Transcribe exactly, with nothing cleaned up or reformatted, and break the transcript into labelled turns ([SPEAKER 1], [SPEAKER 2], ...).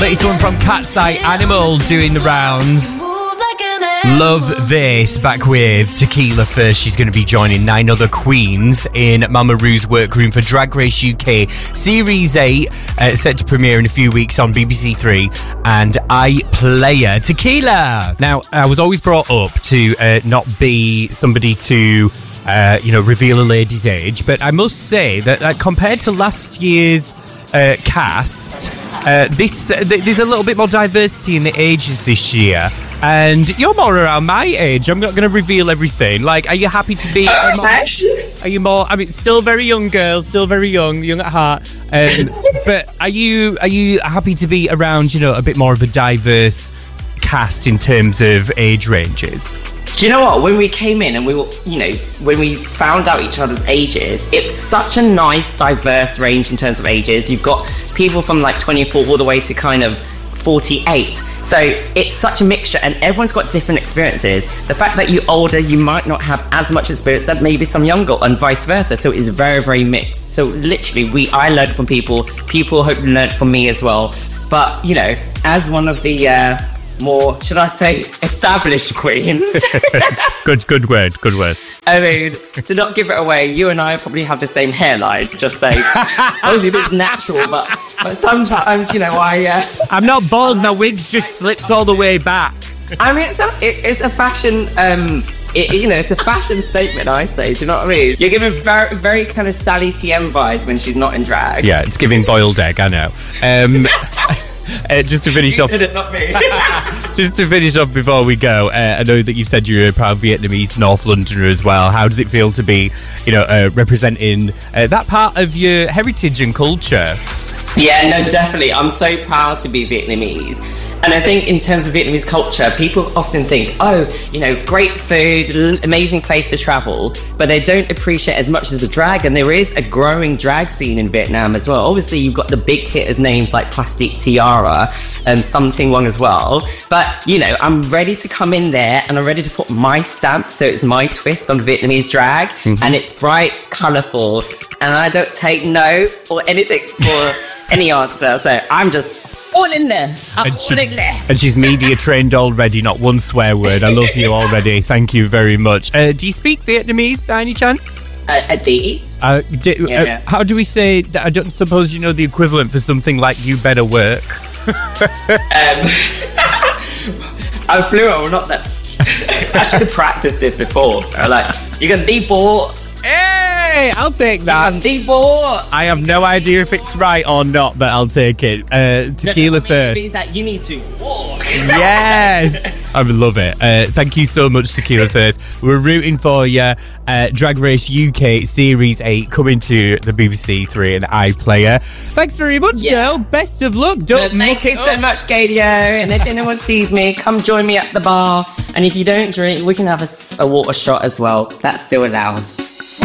[SPEAKER 1] Latest one from Cat's Eye, Animal, doing the rounds. Love this. Back with Tequila first. She's going to be joining nine other queens in Mama Ru's workroom for Drag Race U K Series eight, uh, set to premiere in a few weeks on B B C Three and iPlayer. Tequila. Now, I was always brought up to uh, not be somebody to Uh, you know, reveal a lady's age, but I must say that uh, compared to last year's uh, cast, uh, this uh, th- there's a little bit more diversity in the ages this year, and you're more around my age. I'm not going to reveal everything. Like, are you happy to be? Uh, more, are you more? I mean, still very young girl, still very young, young at heart. Um, but are you are you happy to be around? You know, a bit more of a diverse cast in terms of age ranges?
[SPEAKER 2] Do you know what? When we came in and we were, you know, when we found out each other's ages, it's such a nice, diverse range in terms of ages. You've got people from like twenty-four all the way to kind of forty-eight. So it's such a mixture and everyone's got different experiences. The fact that you're older, you might not have as much experience as maybe some younger and vice versa. So it's very, very mixed. So literally, we I learned from people. People hope learned from me as well. But, you know, as one of the... Uh, more, should I say, established queens.
[SPEAKER 1] good, good word, good word.
[SPEAKER 2] I mean, to not give it away, you and I probably have the same hairline, just saying. Obviously, it's natural, but, but sometimes, you know, I... Uh,
[SPEAKER 1] I'm not bald, my wig's just slipped all the way back.
[SPEAKER 2] I mean, it's a, it, it's a fashion... Um, It, you know, it's a fashion statement, I say. Do you know what I mean? You're giving very, very kind of Sally T M vibes when she's not in drag.
[SPEAKER 1] Yeah, it's giving boiled egg, I know. Um... Uh, just to finish
[SPEAKER 2] you
[SPEAKER 1] off,
[SPEAKER 2] did it, not me.
[SPEAKER 1] just to finish off before we go, uh, I know that you said you're a proud Vietnamese North Londoner as well. How does it feel to be, you know, uh, representing uh, that part of your heritage and culture?
[SPEAKER 2] Yeah, no, definitely. I'm so proud to be Vietnamese. And I think in terms of Vietnamese culture, people often think, oh, you know, great food, amazing place to travel, but they don't appreciate as much as the drag. And there is a growing drag scene in Vietnam as well. Obviously, you've got the big hitters names like Plastic Tiara and Sum Ting Wong as well. But, you know, I'm ready to come in there and I'm ready to put my stamp. So it's my twist on Vietnamese drag. Mm-hmm. And it's bright, colourful. And I don't take no or anything for any answer. So I'm just... all in there.
[SPEAKER 1] And
[SPEAKER 2] all
[SPEAKER 1] she's,
[SPEAKER 2] in there.
[SPEAKER 1] and she's media trained already, not one swear word. I love you already. Thank you very much. Uh, do you speak Vietnamese by any chance?
[SPEAKER 2] Uh, a D.
[SPEAKER 1] Uh, do,
[SPEAKER 2] yeah,
[SPEAKER 1] uh,
[SPEAKER 2] yeah.
[SPEAKER 1] How do we say, I don't suppose you know the equivalent for something like you better work?
[SPEAKER 2] um, I'm fluent, or not that. I should have practiced this before. I'm like, you can deport.
[SPEAKER 1] Hey, I'll take that.
[SPEAKER 2] You can deport.
[SPEAKER 1] I have no idea if it's right or not, but I'll take it. Uh, tequila
[SPEAKER 2] no, no,
[SPEAKER 1] first.
[SPEAKER 2] It means that you need to walk.
[SPEAKER 1] Yes. I love it. Uh, thank you so much, Tequila First. We're rooting for you. Uh, Drag Race U K Series eight coming to the B B C Three and iPlayer. Thanks very much, yeah. girl. Best of luck. Don't
[SPEAKER 2] no, thank you so much, Gadio. And if anyone sees me, come join me at the bar. And if you don't drink, we can have a, a water shot as well. That's still allowed.